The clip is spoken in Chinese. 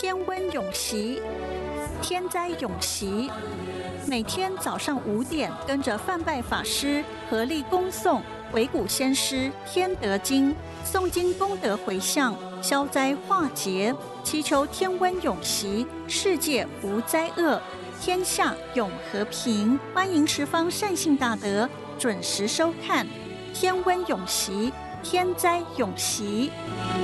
天温永习，天灾永息。每天早上5点，跟着范拜法师合力恭诵维古先师天德经，诵经功德回向，消灾化劫，祈求天温永习，世界无灾厄，天下永和平。欢迎十方善信大德准时收看天温永习，天灾永息。